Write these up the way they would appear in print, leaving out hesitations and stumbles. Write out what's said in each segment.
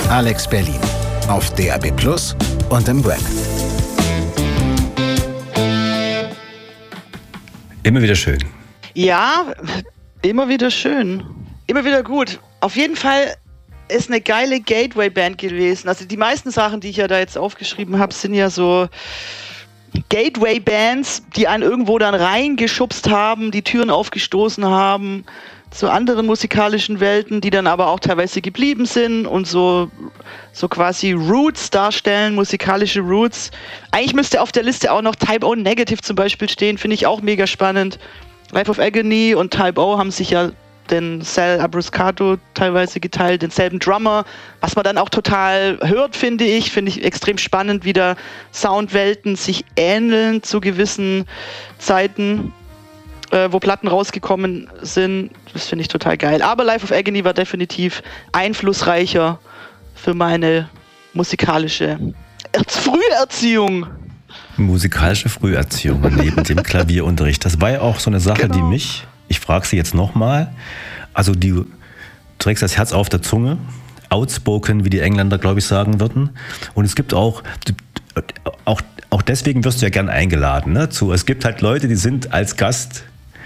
Alex Berlin auf DAB+ und im Web. Immer wieder schön. Ja, immer wieder schön. Immer wieder gut. Auf jeden Fall ist eine geile Gateway-Band gewesen. Also die meisten Sachen, die ich ja da jetzt aufgeschrieben habe, sind ja so Gateway-Bands, die einen irgendwo dann reingeschubst haben, die Türen aufgestoßen haben zu anderen musikalischen Welten, die dann aber auch teilweise geblieben sind und so quasi Roots darstellen, musikalische Roots. Eigentlich müsste auf der Liste auch noch Type O Negative zum Beispiel stehen, finde ich auch mega spannend. Life of Agony und Type O haben sich ja den Sal Abruscato teilweise geteilt, denselben Drummer, was man dann auch total hört, finde ich extrem spannend, wie da Soundwelten sich ähneln zu gewissen Zeiten, wo Platten rausgekommen sind. Das finde ich total geil. Aber Life of Agony war definitiv einflussreicher für meine musikalische Früherziehung. Musikalische Früherziehung neben dem Klavierunterricht. Das war ja auch so eine Sache, die mich, ich frage sie jetzt nochmal, also du trägst das Herz auf der Zunge, outspoken, wie die Engländer, glaube ich, sagen würden. Und es gibt auch deswegen wirst du ja gern eingeladen, ne? Es gibt halt Leute, die sind als Gast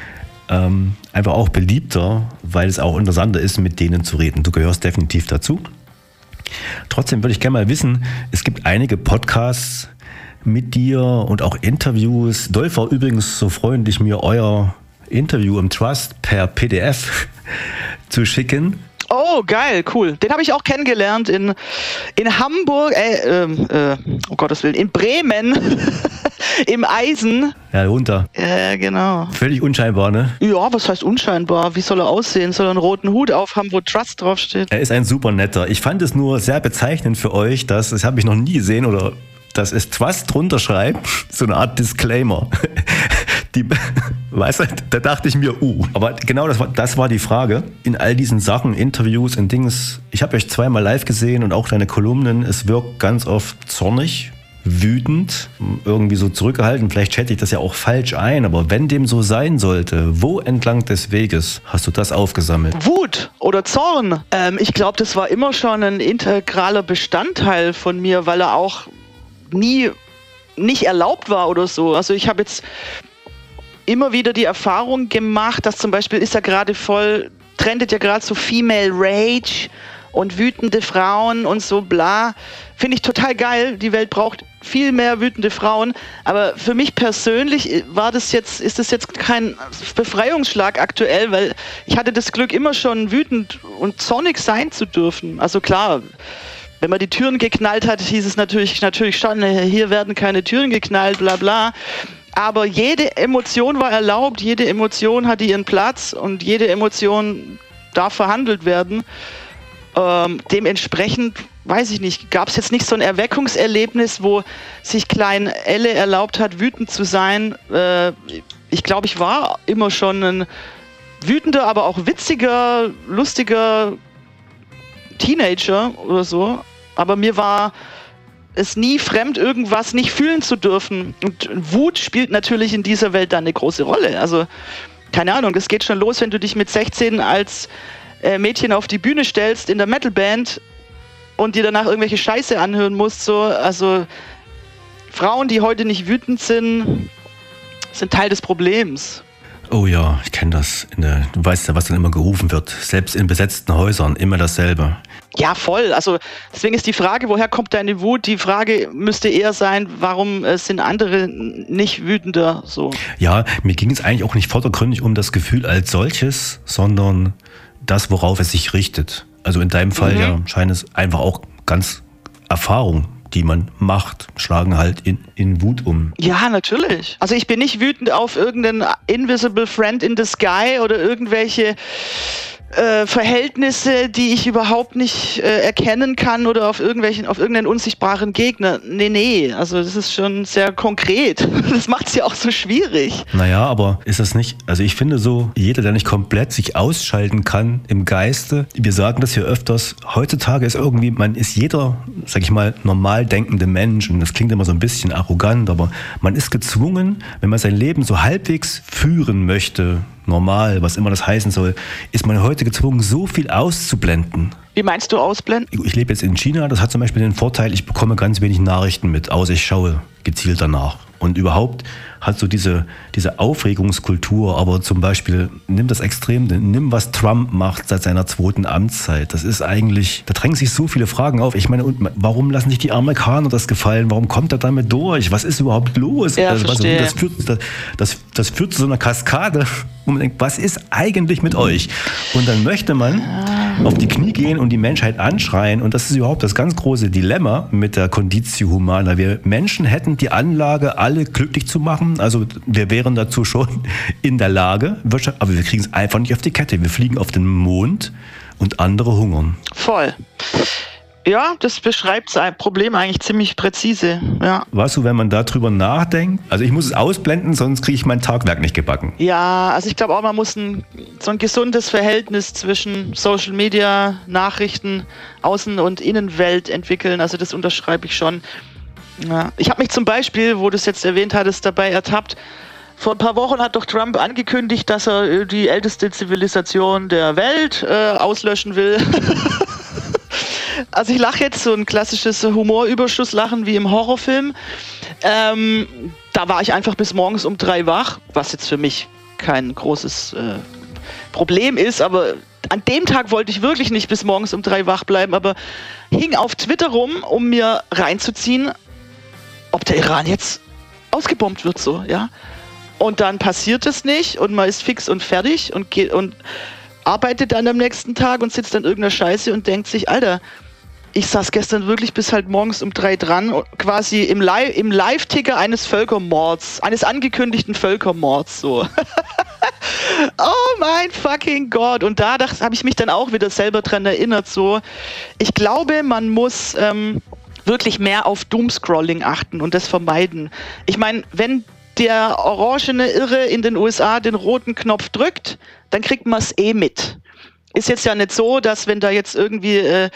einfach auch beliebter, weil es auch interessanter ist, mit denen zu reden. Du gehörst definitiv dazu. Trotzdem würde ich gerne mal wissen, es gibt einige Podcasts mit dir und auch Interviews. Dolph war übrigens so freundlich, mir euer Interview im Trust per PDF zu schicken. Oh, geil, cool. Den habe ich auch kennengelernt in Hamburg, um Gottes Willen, in Bremen, im Eisen. Ja, runter. Genau. Völlig unscheinbar, ne? Ja, was heißt unscheinbar? Wie soll er aussehen? Soll er einen roten Hut aufhaben, wo Trust draufsteht? Er ist ein super netter. Ich fand es nur sehr bezeichnend für euch, das habe ich noch nie gesehen, oder dass es Trust drunter schreibt, so eine Art Disclaimer. Weißt du, da dachte ich mir, Aber genau das war die Frage. In all diesen Sachen, Interviews und Dings, ich habe euch zweimal live gesehen und auch deine Kolumnen, es wirkt ganz oft zornig, wütend, irgendwie so zurückgehalten. Vielleicht schätze ich das ja auch falsch ein, aber wenn dem so sein sollte, wo entlang des Weges hast du das aufgesammelt? Wut oder Zorn. Ich glaube, das war immer schon ein integraler Bestandteil von mir, weil er auch nie nicht erlaubt war oder so. Also ich habe jetzt immer wieder die Erfahrung gemacht, dass zum Beispiel trendet ja gerade so Female Rage und wütende Frauen und so bla. Finde ich total geil. Die Welt braucht viel mehr wütende Frauen. Aber für mich persönlich ist das jetzt kein Befreiungsschlag aktuell, weil ich hatte das Glück, immer schon wütend und zornig sein zu dürfen. Also klar, wenn man die Türen geknallt hat, hieß es natürlich schon, hier werden keine Türen geknallt, bla bla. Aber jede Emotion war erlaubt, jede Emotion hatte ihren Platz und jede Emotion darf verhandelt werden. Dementsprechend, weiß ich nicht, gab es jetzt nicht so ein Erweckungserlebnis, wo sich Klein Elle erlaubt hat, wütend zu sein. Ich glaube, ich war immer schon ein wütender, aber auch witziger, lustiger Teenager oder so. Aber mir war es nie fremd, irgendwas nicht fühlen zu dürfen. Und Wut spielt natürlich in dieser Welt dann eine große Rolle. Also, keine Ahnung, das geht schon los, wenn du dich mit 16 als Mädchen auf die Bühne stellst in der Metalband und dir danach irgendwelche Scheiße anhören musst. So. Also, Frauen, die heute nicht wütend sind Teil des Problems. Oh ja, ich kenne das. Du weißt ja, was dann immer gerufen wird. Selbst in besetzten Häusern immer dasselbe. Ja, voll. Also deswegen ist die Frage, woher kommt deine Wut? Die Frage müsste eher sein, warum sind andere nicht wütender? So. Ja, mir ging es eigentlich auch nicht vordergründig um das Gefühl als solches, sondern das, worauf es sich richtet. Also in deinem Fall ja scheint es einfach auch ganz Erfahrung, die man macht, schlagen halt in Wut um. Ja, natürlich. Also ich bin nicht wütend auf irgendeinen Invisible Friend in the Sky oder irgendwelche Verhältnisse, die ich überhaupt nicht erkennen kann oder auf irgendeinen unsichtbaren Gegner. Nee, also das ist schon sehr konkret. Das macht es ja auch so schwierig. Naja, aber ist das nicht, also ich finde so, jeder, der nicht komplett sich ausschalten kann im Geiste, wir sagen das hier öfters, heutzutage ist irgendwie, man ist jeder, sag ich mal, normal denkende Mensch, und das klingt immer so ein bisschen arrogant, aber man ist gezwungen, wenn man sein Leben so halbwegs führen möchte, normal, was immer das heißen soll, ist man heute gezwungen, so viel auszublenden. Wie meinst du ausblenden? Ich lebe jetzt in China, das hat zum Beispiel den Vorteil, ich bekomme ganz wenig Nachrichten mit, außer ich schaue gezielt danach. Und überhaupt hat so diese Aufregungskultur, aber zum Beispiel, nimm das Extrem, nimm, was Trump macht seit seiner 2. Amtszeit. Das ist eigentlich, da drängen sich so viele Fragen auf. Ich meine, und warum lassen sich die Amerikaner das gefallen? Warum kommt er damit durch? Was ist überhaupt los? Ja, verstehe. Das führt zu so einer Kaskade, wo man denkt, was ist eigentlich mit euch? Und dann möchte man auf die Knie gehen und die Menschheit anschreien. Und das ist überhaupt das ganz große Dilemma mit der Conditio Humana. Wir Menschen hätten die Anlage, alle glücklich zu machen. Also wir wären dazu schon in der Lage, aber wir kriegen es einfach nicht auf die Kette. Wir fliegen auf den Mond und andere hungern. Voll. Ja, das beschreibt sein Problem eigentlich ziemlich präzise. Ja. Weißt du, wenn man darüber nachdenkt, also ich muss es ausblenden, sonst kriege ich mein Tagwerk nicht gebacken. Ja, also ich glaube auch, man muss so ein gesundes Verhältnis zwischen Social Media, Nachrichten, Außen- und Innenwelt entwickeln. Also das unterschreibe ich schon. Ja. Ich habe mich zum Beispiel, wo du es jetzt erwähnt hattest, dabei ertappt. Vor ein paar Wochen hat doch Trump angekündigt, dass er die älteste Zivilisation der Welt auslöschen will. Also ich lache jetzt, so ein klassisches Humorüberschusslachen wie im Horrorfilm. Da war ich einfach bis morgens um 3 wach, was jetzt für mich kein großes Problem ist, aber an dem Tag wollte ich wirklich nicht bis morgens um 3 wach bleiben, aber hing auf Twitter rum, um mir reinzuziehen, ob der Iran jetzt ausgebombt wird, so, ja. Und dann passiert es nicht und man ist fix und fertig und geht und arbeitet dann am nächsten Tag und sitzt an irgendeiner Scheiße und denkt sich, Alter, ich saß gestern wirklich bis halt morgens um 3 dran, quasi im Live-Ticker eines Völkermords, eines angekündigten Völkermords, so. Oh mein fucking Gott. Und da habe ich mich dann auch wieder selber dran erinnert, so. Ich glaube, man muss wirklich mehr auf Doomscrolling achten und das vermeiden. Ich meine, wenn der orangene Irre in den USA den roten Knopf drückt, dann kriegt man es mit. Ist jetzt ja nicht so, dass wenn da jetzt irgendwie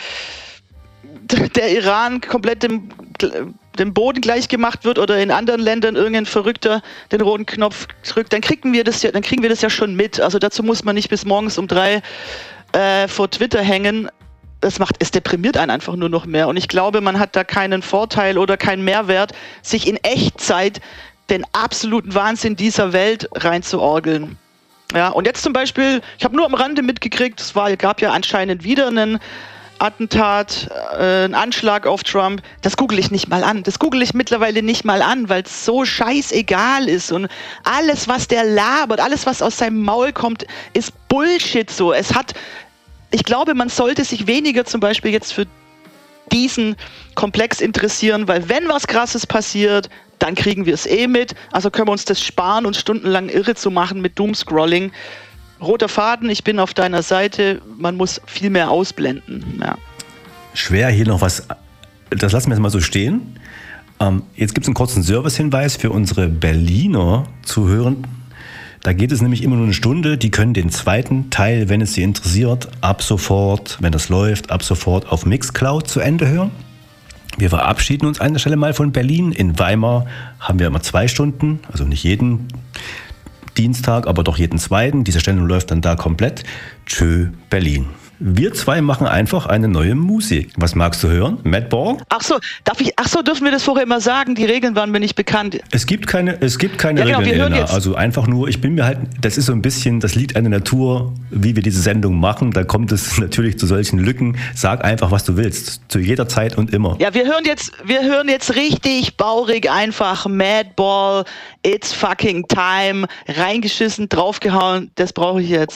der Iran komplett dem Boden gleich gemacht wird oder in anderen Ländern irgendein Verrückter den roten Knopf drückt, dann kriegen wir das ja schon mit. Also dazu muss man nicht bis morgens um 3 vor Twitter hängen. Es deprimiert einen einfach nur noch mehr. Und ich glaube, man hat da keinen Vorteil oder keinen Mehrwert, sich in Echtzeit den absoluten Wahnsinn dieser Welt reinzuorgeln. Ja, und jetzt zum Beispiel, ich habe nur am Rande mitgekriegt, gab ja anscheinend wieder einen Attentat, einen Anschlag auf Trump. Das google ich nicht mal an. Das google ich mittlerweile nicht mal an, weil es so scheißegal ist. Und alles, was der labert, alles, was aus seinem Maul kommt, ist Bullshit so. Ich glaube, man sollte sich weniger zum Beispiel jetzt für diesen Komplex interessieren, weil wenn was Krasses passiert, dann kriegen wir es mit. Also können wir uns das sparen, uns stundenlang irre zu machen mit Doomscrolling. Roter Faden, ich bin auf deiner Seite. Man muss viel mehr ausblenden. Ja. Schwer hier noch was, das lassen wir jetzt mal so stehen. Jetzt gibt es einen kurzen Servicehinweis für unsere Berliner Zuhörenden. Da geht es nämlich immer nur 1 Stunde. Die können den zweiten Teil, wenn es Sie interessiert, ab sofort, wenn das läuft, ab sofort auf Mixcloud zu Ende hören. Wir verabschieden uns an der Stelle mal von Berlin. In Weimar haben wir immer 2 Stunden, also nicht jeden Dienstag, aber doch jeden zweiten. Diese Sendung läuft dann da komplett. Tschö, Berlin. Wir 2 machen einfach eine neue Musik. Was magst du hören? Madball? Dürfen wir das vorher immer sagen? Die Regeln waren mir nicht bekannt. Es gibt keine Regeln, Elena. Also einfach nur, das ist so ein bisschen das Lied an der Natur, wie wir diese Sendung machen. Da kommt es natürlich zu solchen Lücken. Sag einfach, was du willst. Zu jeder Zeit und immer. Ja, wir hören jetzt richtig baurig einfach Madball, It's fucking time, reingeschissen, draufgehauen. Das brauche ich jetzt.